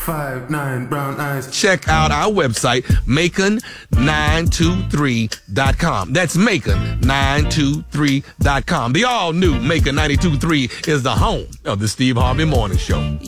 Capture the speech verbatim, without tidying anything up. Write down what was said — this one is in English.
five nine brown eyes. Check out our website, Macon nine two three dot com. That's Macon nine two three dot com. The all-new Macon ninety-two point three is the home of the Steve Harvey Morning Show.